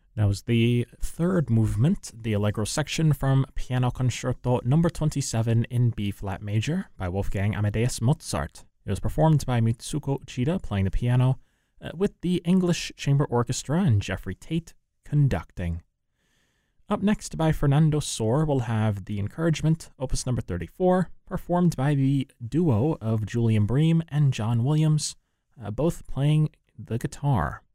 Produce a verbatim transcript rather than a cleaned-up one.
That was the third movement, the Allegro section from Piano Concerto number twenty-seven in B-flat major by Wolfgang Amadeus Mozart. It was performed by Mitsuko Uchida playing the piano, uh, with the English Chamber Orchestra and Jeffrey Tate conducting. Up next by Fernando Sor, we'll have The Encouragement, opus number thirty-four, performed by the duo of Julian Bream and John Williams, uh, both playing the guitar.